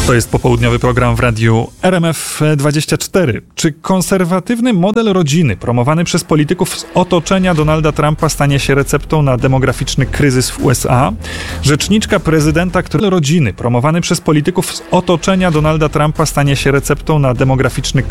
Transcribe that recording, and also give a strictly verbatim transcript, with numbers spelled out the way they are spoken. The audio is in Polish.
To jest popołudniowy program w radiu R M F dwadzieścia cztery. Czy konserwatywny model rodziny promowany przez polityków z otoczenia Donalda Trumpa stanie się receptą na demograficzny kryzys w U S A? Rzeczniczka prezydenta, który rodziny promowany przez polityków z otoczenia Donalda Trumpa stanie się receptą na demograficzny